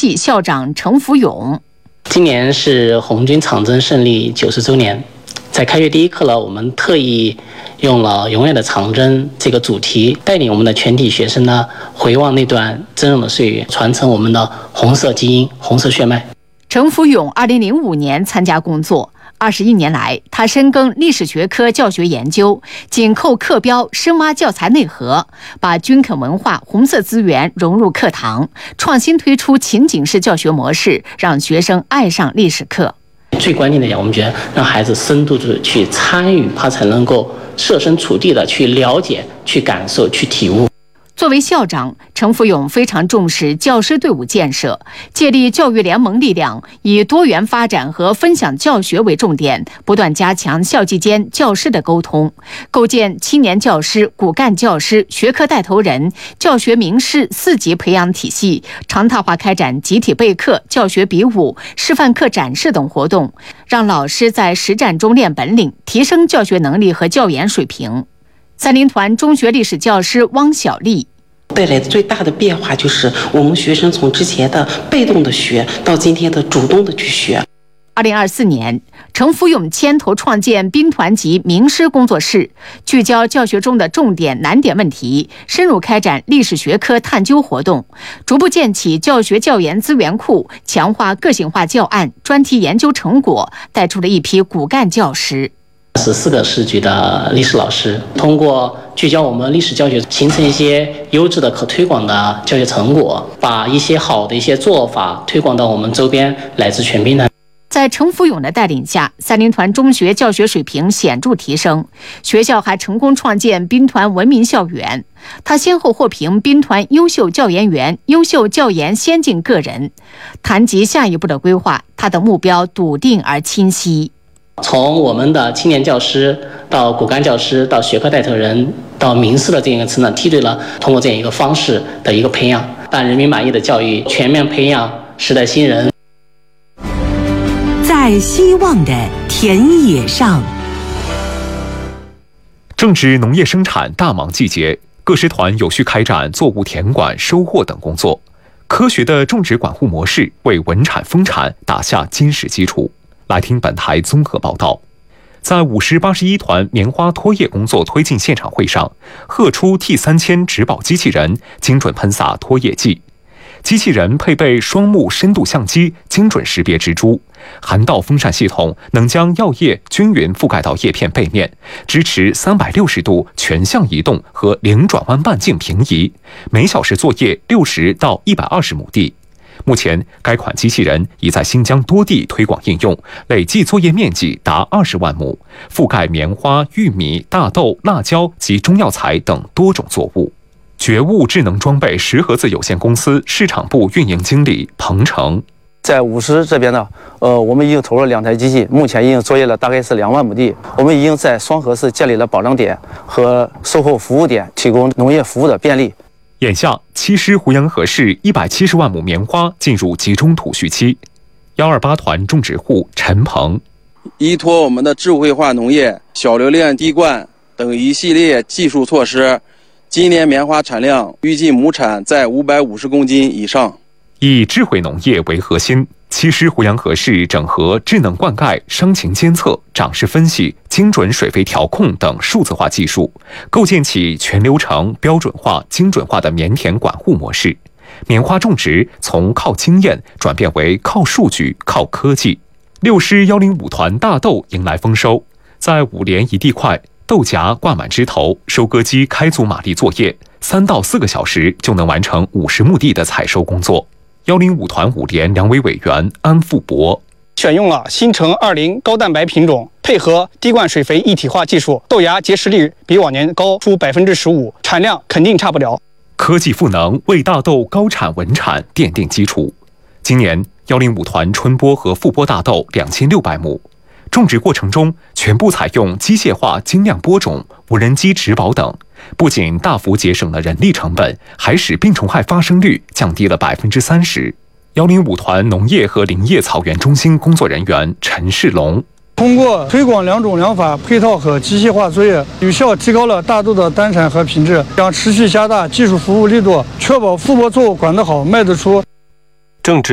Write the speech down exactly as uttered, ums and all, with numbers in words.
系校长程福勇。 今年是红军长征胜利九十周年，在开学第一课呢，我们特意用了永远的长征这个主题，带领我们的全体学生呢，回望那段峥嵘的岁月，传承我们的红色基因、红色血脉。 程福勇二零零五年参加工作，二十一年来，他深耕历史学科教学研究，紧扣课标，深挖教材内核，把军垦文化、红色资源融入课堂，创新推出情景式教学模式，让学生爱上历史课。 最关键的讲，我们觉得让孩子深度的去参与，他才能够设身处地的去了解、去感受、去体悟。 作为校长，程福勇非常重视教师队伍建设，借力教育联盟力量，以多元发展和分享教学为重点，不断加强校际间教师的沟通，构建青年教师、骨干教师、学科带头人、教学名师四级培养体系，常态化开展集体备课、教学比武、示范课展示等活动，让老师在实战中练本领，提升教学能力和教研水平。三林团中学历史教师汪小丽带来的最大的变化就是我们学生从之前的被动的学到今天的主动的去学。 二零二四年，程福勇牵头创建兵团级名师工作室，聚焦教学中的重点难点问题，深入开展历史学科探究活动，逐步建起教学教研资源库，强化个性化教案、专题研究成果，带出了一批骨干教师。 十四个市局的历史老师，通过聚焦我们历史教学，形成一些优质的可推广的教学成果，把一些好的一些做法推广到我们周边乃至全兵团。 在程福勇的带领下，三林团中学教学水平显著提升，学校还成功创建兵团文明校园。他先后获评兵团优秀教研员、优秀教研先进个人。谈及下一步的规划，他的目标笃定而清晰。 从我们的青年教师到骨干教师，到学科带头人，到名师的这样一个成长梯队呢，通过这样一个方式的一个培养，让人民满意的教育，全面培养时代新人。 在希望的田野上， 正值农业生产大忙季节，各师团有序开展作物田管、收获等工作，科学的种植管护模式为稳产丰产打下坚实基础。来听本台综合报道。在五师八十一团棉花脱叶工作推进现场会上，贺出 T 三千植保机器人精准喷洒脱叶剂。机器人配备双目深度相机，精准识别植株。涵道风扇系统能将药液均匀覆盖到叶片背面，支持三百六十度全向移动和零转弯半径平移，每小时作业六十到一百二十亩地。目前，该款机器人已在新疆多地推广应用，累计作业面积达二十万亩，覆盖棉花、玉米、大豆、辣椒及中药材等多种作物。觉悟智能装备十盒子有限公司市场部运营经理彭成， 在五师这边呢，呃，我们已经投入了两台机器，目前已经作业了大概是两万亩地。我们已经在双河市建立了保障点和售后服务点，提供农业服务的便利。 眼下，七师胡杨河市一百七十万亩棉花进入集中土序期。幺二八团种植户陈鹏， 依托我们的智慧化农业、小流量滴灌等一系列技术措施，今年棉花产量预计亩产在五百五十公斤以上。 以智慧农业为核心，七师胡杨河市整合智能灌溉、伤情监测、长势分析、精准水肥调控等数字化技术，构建起全流程标准化、精准化的棉田管护模式。棉花种植从靠经验转变为靠数据、靠科技。六师幺零五团大豆迎来丰收，在五连一地块，豆荚挂满枝头，收割机开足马力作业，三到四个小时就能完成五十亩地的采收工作。幺零五团五连两委委员安富博， 选用了新城二零高蛋白品种，配合滴灌水肥一体化技术，豆芽结实率比往年高出百分之十五，产量肯定差不了。 科技赋能为大豆高产稳产奠定基础。今年幺零五团春播和复播大豆两千六百亩，种植过程中全部采用机械化精酿播种、无人机植保等，不仅大幅节省了人力成本，还使病虫害发生率降低了百分之三十。幺零五团农业和林业草原中心工作人员陈世龙， 通过推广两种养法配套和机械化作业，有效提高了大豆的单产和品质，将持续加大技术服务力度，确保复播作物管得好、卖得出。 正值